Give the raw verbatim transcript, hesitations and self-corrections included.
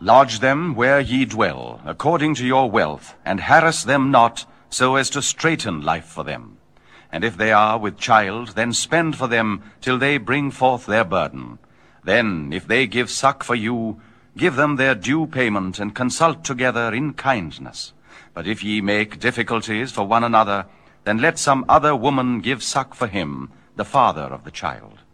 Lodge them where ye dwell, according to your wealth, and harass them not, so as to straiten life for them. And if they are with child, then spend for them till they bring forth their burden. Then, if they give suck for you, give them their due payment, and consult together in kindness. But if ye make difficulties for one another, then let some other woman give suck for him, the father of the child.